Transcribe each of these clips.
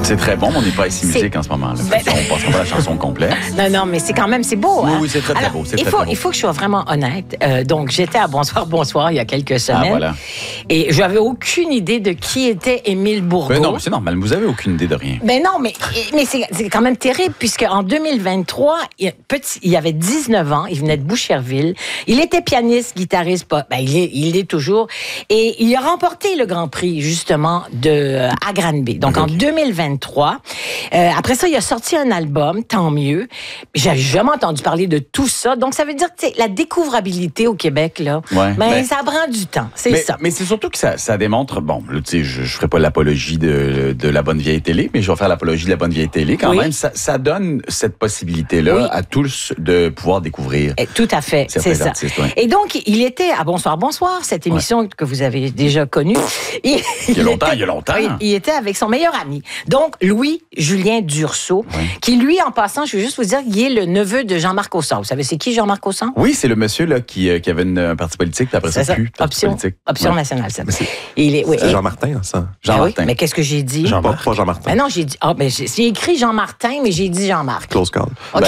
C'est très bon, mais on n'est pas ici musique en ce moment. Là. On passe pas la chanson complète. Non, mais c'est quand même, c'est beau. Oui, hein? oui, c'est très, très beau. Il faut que je sois vraiment honnête. Donc, j'étais à Bonsoir il y a quelques semaines. Ah, voilà. Et je n'avais aucune idée de qui était Émile Bourgault. Ben non, mais c'est normal. Vous avez aucune idée de rien. Ben non, mais c'est quand même terrible, puisqu'en 2023, il avait 19 ans, il venait de Boucherville. Il était pianiste, guitariste, il l'est toujours. Et il a remporté le Grand Prix, justement, à Granby. Donc, en 2023. Après ça, il a sorti un album, tant mieux. J'avais jamais entendu parler de tout ça. Donc, ça veut dire que la découvrabilité au Québec, là, ça prend du temps. C'est ça. Mais c'est surtout que ça démontre, bon, là, tu sais, je ferai pas l'apologie de la bonne vieille télé, mais je vais faire l'apologie de la bonne vieille télé quand même. Ça donne cette possibilité-là à tous de pouvoir découvrir. Tout à fait, c'est ça. Artistes, ouais. Et donc, il était à Bonsoir, cette émission que vous avez déjà connue. Il y a longtemps. Oui, il était avec son meilleur ami. Donc, Louis-Julien Dursault, qui, lui, en passant, je veux juste vous dire, il est le neveu de Jean-Marc Ossan. Vous savez, c'est qui Jean-Marc Ossan? Oui, c'est le monsieur là, qui avait un parti politique, puis après ça, plus Option nationale, ça. C'est Jean Martin, ça. Jean Martin. Oui, mais qu'est-ce que j'ai dit? Pas Jean Martin. Ben non, j'ai dit... j'ai écrit Jean Martin, mais j'ai dit Jean-Marc. Close call. OK.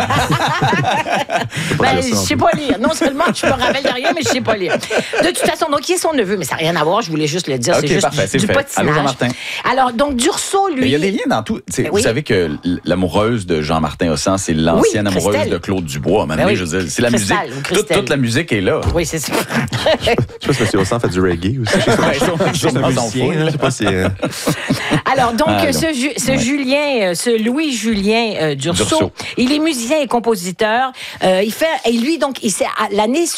Je je sais pas lire. Non seulement je me rappelle de rien, mais je sais pas lire. De toute façon, donc, il est son neveu, mais ça n'a rien à voir, je voulais juste le dire. OK, c'est juste parfait, du fait. patinage. Allô, Jean-Martin. Alors, donc, Dursault, lui... Mais il y a des liens dans tout. Vous savez que l'amoureuse de Jean-Martin Ossan, c'est l'ancienne amoureuse de Claude Dubois. Maintenant, je veux dire, c'est la musique. Toute la musique est là. Oui, c'est ça. Je sais pas si M. Ossan fait du reggae aussi. Je sais pas si... Alors, donc, ce Louis-Julien Dursault, il est musicien et compositeur. L'année